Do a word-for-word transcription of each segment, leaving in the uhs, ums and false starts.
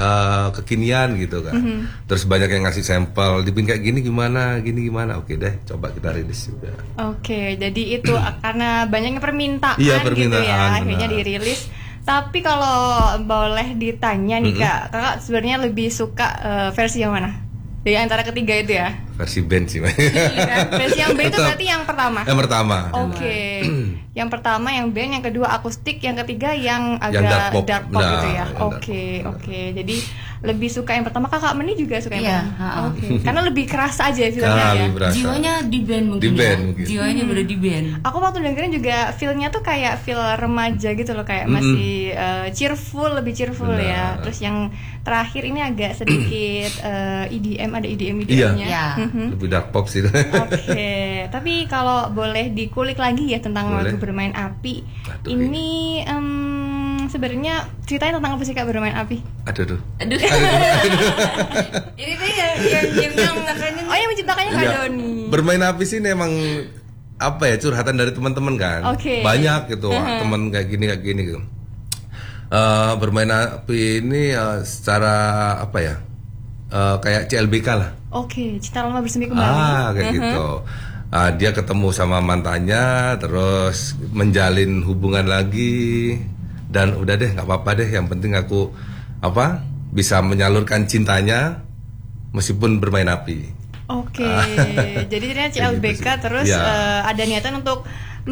uh, kekinian gitu kan. Mm-hmm. Terus banyak yang ngasih sampel, dibikin kayak gini gimana, gini gimana. Oke deh, coba kita rilis juga. Oke, jadi itu karena banyaknya permintaan, iya, gitu permintaan ya, akhirnya dirilis. Tapi kalau boleh ditanya nih, mm-hmm. Kak, Kakak sebenarnya lebih suka uh, versi yang mana? Dari antara ketiga itu ya? Versi band sih. Iya, versi yang band itu berarti yang pertama? Yang pertama. Oke. Okay. Yang pertama yang band, yang kedua akustik, yang ketiga yang agak yang dark pop, dark pop nah, gitu ya. Oke, oke. Okay, okay. Jadi lebih suka yang pertama. Kakak Meni juga suka yang iya, pertama. Oke. Okay. Karena lebih kerasa aja filmnya ya. Jiwanya di band mungkin. Di band ya. mungkin. Jiwanya hmm. udah di band. Aku waktu dengerin juga feelnya tuh kayak feel remaja gitu loh, kayak mm-hmm. masih uh, cheerful, lebih cheerful. Benar. Ya. Terus yang terakhir ini agak sedikit uh, E D M, ada E D M E D M-nya. Iya. Mm-hmm. Lebih dark pop sih. Oke. Okay. Tapi kalau boleh dikulik lagi ya tentang boleh. Lagu Bermain Api. Aduh, ini um, sebenarnya ceritanya tentang apa sih, Kak, Bermain Api? Aduh, aduh. Aduh. aduh. Ini tuh yang yang menciptakannya. Oh, yang menciptakannya Kak Doni. Bermain Api sih memang apa ya, curhatan dari teman-teman kan. Okay. Banyak gitu, uh-huh. teman kayak gini kayak gini gitu. Uh, Bermain Api ini uh, secara apa ya? Uh, kayak C L B K lah. Oke, okay, Cinta Lama Bersemi Kembali. Ah, kayak uh-huh. gitu. Uh, dia ketemu sama mantannya, terus menjalin hubungan lagi, dan udah deh, nggak apa-apa deh. Yang penting aku apa bisa menyalurkan cintanya meskipun bermain api. Oke, okay. Jadi ternyata C L B K gitu terus ya. uh, ada niatan untuk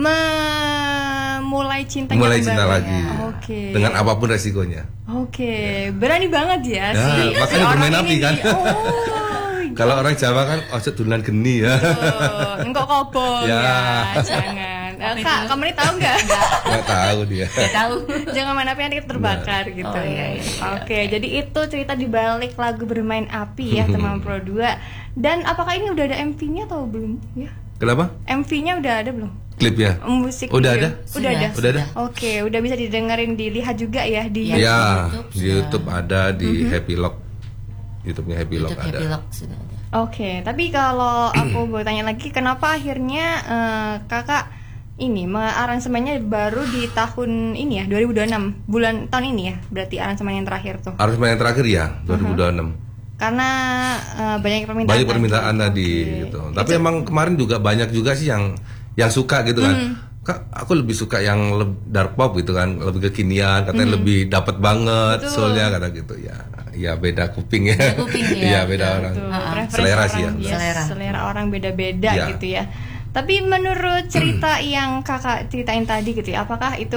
memulai cintanya mulai cinta lagi, ya. Oke. Okay. Dengan apapun resikonya. Oke, okay. ya. Berani banget ya, ya sih. Makanya bermain api kan. Oh. Kalau orang Jawa kan ojo duluan geni ya. Oh, enggak kobong ya. ya, jangan. Eh, Kak, kamu ini tahu nggak? Nggak tahu dia. Nggak tahu. Jangan main api nanti terbakar nah. gitu. Oh, iya, iya, Oke, okay, jadi itu cerita di balik lagu Bermain Api ya, teman Pro dua. Dan apakah ini udah ada M V-nya atau belum? Ya. Kenapa? M V-nya udah ada belum? Klipnya? Musik udah video. ada? Udah sudah, ada. Udah ada. Oke, okay, udah bisa didengerin, dilihat juga ya di ya, YouTube. Di YouTube ada, di mm-hmm. Happy Lock. YouTube-nya Happy Lock YouTube ada. Happy Lock sudah ada. Oke, okay, tapi kalau aku boleh tanya lagi, kenapa akhirnya uh, kakak ini aransemennya baru di tahun ini ya, dua ribu dua puluh enam, bulan tahun ini ya, berarti aransemen yang terakhir tuh? Aransemen yang terakhir ya, dua ribu dua puluh enam. Uh-huh. Karena uh, banyak permintaan. Banyak permintaan tadi, okay. gitu. Tapi Itu. emang kemarin juga banyak juga sih yang yang suka gitu kan. Hmm. Kak, aku lebih suka yang dark pop gitu kan, lebih kekinian, katanya hmm. lebih dapat banget soalnya kata gitu ya. Ya beda kuping ya. Beda kuping ya. Iya, beda orang. Selera sih ya. Yes, selera. selera orang beda-beda ya. Gitu ya. Tapi menurut cerita yang kakak ceritain tadi gitu ya, apakah itu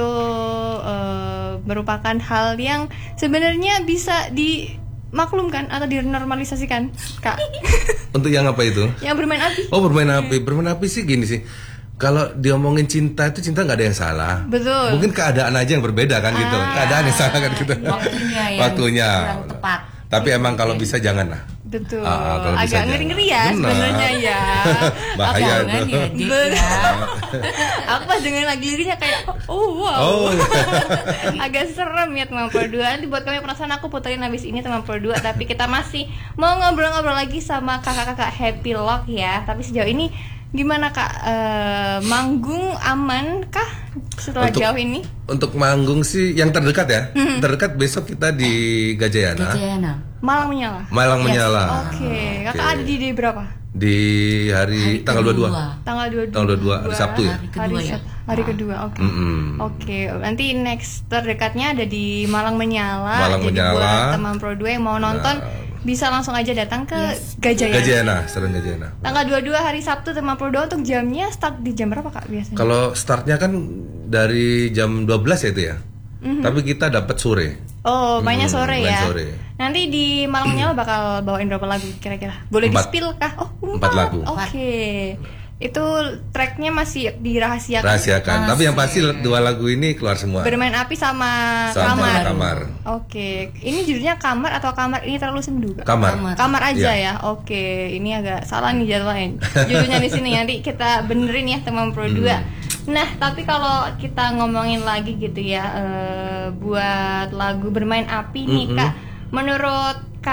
uh, merupakan hal yang sebenarnya bisa dimaklumkan atau dinormalisasikan, Kak? Untuk yang apa itu? Yang bermain api. Oh, bermain api. Bermain api sih gini sih. Kalau diomongin cinta itu cinta nggak ada yang salah. Betul. Mungkin keadaan aja yang berbeda kan ah, gitu. Keadaan yang salah kan gitu. Waktunya yang Waktunya. kurang tepat. Tapi emang kalau bisa jangan lah. Betul. Ah, agak ngeri-ngeri ya sebenarnya ya. Bahaya itu. Ya, aku pas dengerin lagi liriknya kayak oh wow. Oh. Agak serem ya teman Pro dua. Nanti buat kami penasaran aku puterin habis ini teman Pro dua. Tapi kita masih mau ngobrol-ngobrol lagi sama kakak-kakak Happy Lock ya. Tapi sejauh ini gimana Kak, uh, manggung aman kah setelah untuk, jauh ini? Untuk manggung sih yang terdekat ya, hmm. terdekat besok kita di Gajayana. Gajayana. Malang Menyala. Malang yes. Menyala. Oke, okay. Kakak okay. ada di day berapa? Di hari, hari tanggal dua puluh dua. Tanggal dua puluh dua. Tanggal dua puluh dua, hari Sabtu ya. Hari kedua ya. Hari kedua, oke. Okay. Mm-hmm. Oke, okay. Nanti next terdekatnya ada di Malang Menyala. Malang Jadi Menyala. Buat teman Pro dua yang mau nonton. Nah. Bisa langsung aja datang ke yes. Gajayana. Gajayana, Stadion Gajayana. Tanggal dua puluh dua hari Sabtu teman Pro dua. Untuk jamnya start di jam berapa Kak biasanya? Kalau startnya kan dari jam dua belas ya itu ya. Mm-hmm. Tapi kita dapat sore. Oh, mainnya hmm, sore main ya. Sore. Nanti di Malang Menyala bakal bawain berapa lagu kira-kira? Boleh di-spill kah? Oh, empat, empat lagu. Oke. Okay. Itu tracknya masih dirahasiakan. Rahasiakan. Tapi yang pasti dua lagu ini keluar semua. Bermain api sama, sama kamar. kamar. Oke. Ini judulnya kamar atau kamar ini terlalu sendu? Kamar. Kamar, kamar aja ya. ya. Oke. Ini agak salah nih jadwalnya. Judulnya di sini nanti kita benerin ya teman Pro dua. Hmm. Nah, tapi kalau kita ngomongin lagi gitu ya, uh, buat lagu Bermain Api nih mm-hmm. Kak, menurut Kakak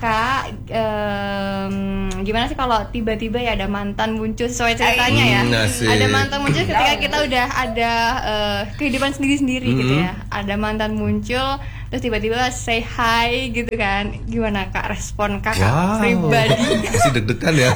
Kak, um, gimana sih kalau tiba-tiba ya ada mantan muncul sesuai ceritanya ya? Hmm, asik. Ada mantan muncul ketika kita udah ada uh, kehidupan sendiri-sendiri Hmm. gitu ya. Ada mantan muncul, terus tiba-tiba say hi gitu kan? Gimana Kak respon Kakak Wow. pribadi? Masih deg-degan ya.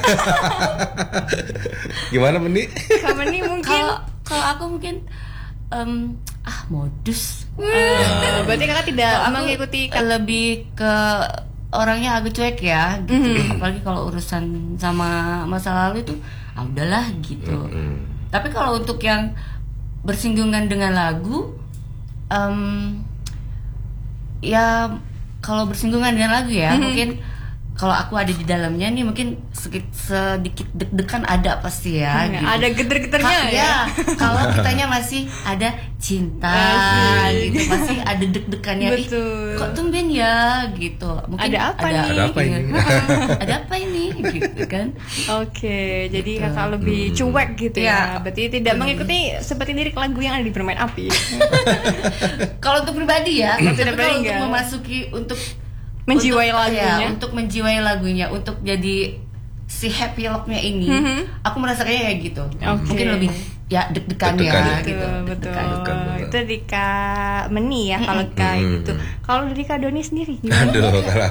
Gimana Meni? Kak Meni mungkin. Kalau kalau aku mungkin em, ah modus. Uh, berarti Kakak tidak Kalau aku mengikuti lebih ke orangnya agak cuek ya gitu. Mhm. Apalagi kalau urusan sama masa lalu itu ah udahlah gitu. Mm-mm. Tapi kalau untuk yang bersinggungan dengan lagu em, ya kalau bersinggungan dengan lagu ya Mhm. mungkin kalau aku ada di dalamnya nih mungkin sedikit, sedikit deg-degan ada pasti ya Hmm, gitu. ada geter-geternya Ka- ya? Kalau kitanya masih ada cinta Asik. gitu pasti ada deg-degannya. Ih, Betul. kok tumben ya gitu. Mungkin Ada apa nih? Ada apa ini? ada apa ini gitu kan. Oke, jadi Gitu. Kakak lebih cuek gitu ya. Iya. Berarti tidak mengikuti seperti lirik lagu yang ada di Bermain Api. Kalau untuk pribadi ya, Untuk tapi pribadi kalau untuk enggak. memasuki untuk Menjiwai untuk, lagunya. ya, untuk menjiwai lagunya, untuk jadi si happy lock-nya ini, Mhm. aku merasakannya kayak gitu. Oke. Mungkin lebih ya deg-degan Deg-degan ya, ya. gitu. Betul, betul. Deg-degan. Deg-degan, betul. Itu di Kak Meni ya kalau kayak Mm-mm. gitu. Kalau dari Kak Doni sendiri gimana? Aduh, kalau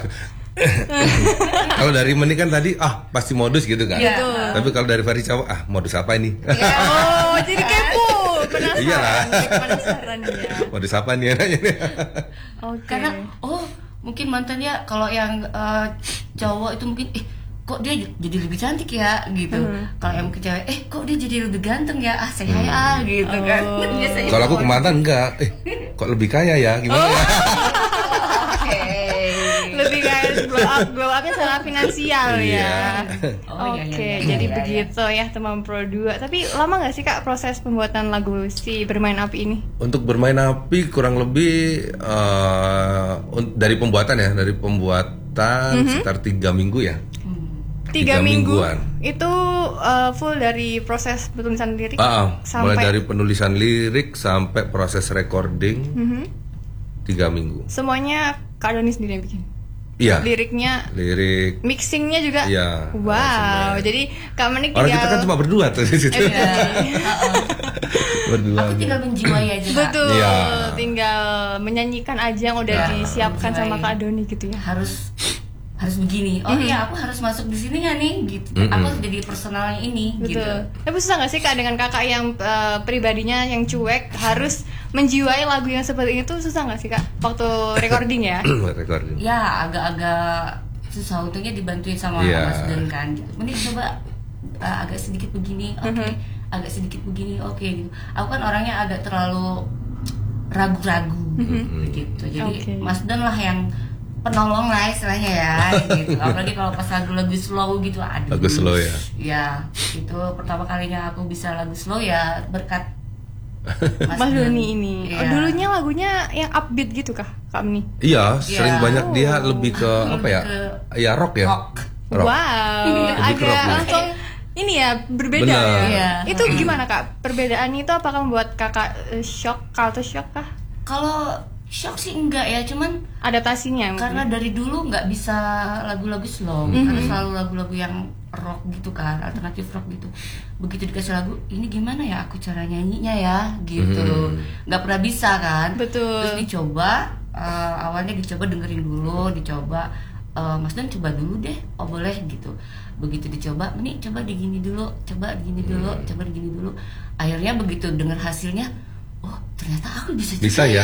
kalau dari Meni kan tadi ah pasti modus gitu kan. Iya. Betul. Tapi kalau dari Farisha ah modus apa ini? Oh, jadi kepo. Penasaran. Iyalah. Penasaran ya. Modus apa nih nanya nih? Oke. Karena oh mungkin mantannya kalau yang eh, cowok itu mungkin eh kok dia jadi lebih cantik ya gitu. Mhm. Kalau yang mungkin cewek eh kok dia jadi lebih ganteng ya ah saya ah gitu kan. Oh. Biasanya Kalau aku ke mantan enggak, eh kok lebih kaya ya? Gimana ya? Oke. Lebih kayak glow up, glow upnya secara finansial Iya. ya. Oh, iya, Oke, iya, iya, jadi iya, iya. begitu ya teman Pro dua. Tapi lama nggak sih Kak proses pembuatan lagu si Bermain Api ini? Untuk Bermain Api kurang lebih eh, un- dari pembuatan ya, dari pembuatan sekitar tiga minggu ya. Tiga, Tiga minggu mingguan. itu uh, full dari proses penulisan lirik Ah, ah, sampai mulai dari penulisan lirik sampai proses recording Mhm. tiga minggu. Semuanya Kak Doni sendiri yang bikin. Iya. Liriknya, Lirik. mixingnya juga. Iya, Wow, semuanya. jadi Kak Menik Orang tinggal. kita kan cuma berdua tuh di situ. Eh, bener. Berdua. Aku tinggal menjiwai aja. Kak. Betul, Iya. tinggal menyanyikan aja yang udah Nah, disiapkan sama menjiwai. Kak Doni gitu ya. Harus harus begini. Oh iya, aku harus masuk di sini nggak nih? Gitu. Mm-mm. Aku harus jadi personalnya ini. Gitu. Betul. Tapi susah gak sih Kak dengan kakak yang uh, pribadinya yang cuek harus menjiwai lagu yang seperti itu, susah gak sih Kak waktu recording ya? recording. Ya agak-agak susah, untungnya dibantuin sama Iya. Mas Den kan. Mending coba uh, agak sedikit begini, oke. Mhm. Agak sedikit begini, oke gitu. Aku kan orangnya agak terlalu ragu-ragu gitu. Jadi Oke. Mas Den lah yang penolong lah istilahnya ya gitu. Apalagi kalau pas lagu-lagu slow gitu, aduh. Lagu slow ya. Ya, itu pertama kalinya aku bisa lagu slow ya berkat Mas Doni ini. Oh, Iya. dulunya lagunya yang upbeat gitu kah Kak Meni? Iya, sering Iya. banyak dia Oh. lebih ke Lebih apa ya? ke Ya rock ya. rock. Rock. Wow, Lebih ke agak rock ya. langsung ini ya berbeda Benar. ya. Iya. Itu gimana Kak? Perbedaan itu apakah membuat Kakak eh, shock, culture shock kah? Kalau shock sih enggak ya, cuman Adaptasinya mungkin. karena dari dulu nggak bisa lagu-lagu slow, karena selalu lagu-lagu yang rock gitu kan, alternatif rock gitu. Begitu dikasih lagu, ini gimana ya aku cara nyanyinya ya, gitu. Nggak pernah bisa kan. Betul. Terus dicoba, eh, awalnya dicoba dengerin dulu, dicoba. eh, Mas Dan coba dulu deh, oh boleh gitu. Begitu dicoba, ini coba digini dulu, coba digini dulu, coba digini dulu. Akhirnya begitu dengar hasilnya, oh ternyata aku bisa juga Bisa ya.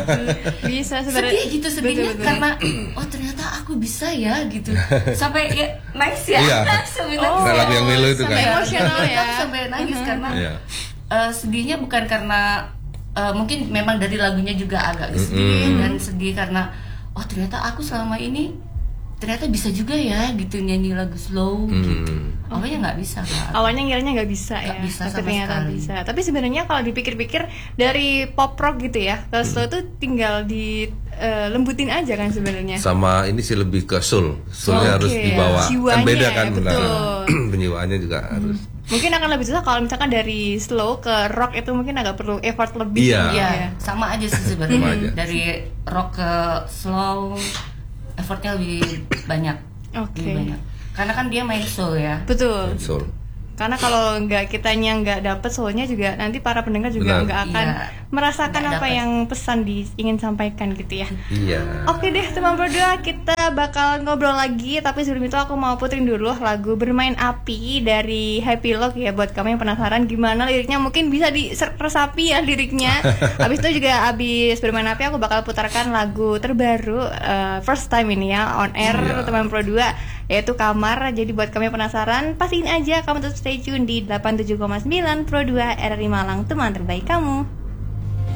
Bisa sebenarnya. sedih gitu sedihnya Betul, betul. karena oh ternyata aku bisa ya gitu sampai ya nangis ya Iya. sampai Oh, nangis Nah, ya. lagu yang Milo itu sampai kan. emosional ya. sampai nangis karena Iya. eh, sedihnya bukan karena eh, mungkin memang dari lagunya juga agak sedih Mm-mm. dan sedih karena oh ternyata aku selama ini ternyata bisa juga ya gitu nyanyi lagu slow gitu. Hmm. Awalnya nggak bisa kan. Awalnya ngiranya nggak bisa Nggak ya, bisa tapi sama ternyata sekali. bisa. Tapi sebenarnya kalau dipikir-pikir dari pop rock gitu ya, kalau slow itu tinggal di eh, lembutin aja kan sebenarnya. Sama ini sih lebih ke soul. Soulnya Oke. harus dibawa. Kan Jiwanya beda ya, kan benar. betul. Penjiwaannya juga harus. Mungkin akan lebih susah kalau misalkan dari slow ke rock itu mungkin agak perlu effort lebih. Iya. gitu Iya, ya. sama aja sih Sama sebenarnya. aja. Dari rock ke slow, effortnya lebih banyak. Oke. Lebih banyak. Karena kan dia main soul ya. Betul. Betul. Karena kalau nggak kitanya nggak dapet soalnya juga nanti para pendengar juga Benar. nggak akan Iya, merasakan nggak apa dapet. yang pesan di ingin sampaikan gitu ya. Iya. Oke deh teman berdua, kita bakal ngobrol lagi. Tapi sebelum itu aku mau puterin dulu lagu Bermain Api dari Happy Lock ya. Buat kamu yang penasaran gimana liriknya, mungkin bisa diresapi ya liriknya. Habis itu juga abis Bermain Api aku bakal putarkan lagu terbaru uh, first time ini ya on air Iya. teman Pro dua, yaitu Kamar. Jadi buat kamu yang penasaran, pastiin aja kamu tetap stay tune di delapan puluh tujuh koma sembilan Pro dua R R I Malang, teman terbaik kamu.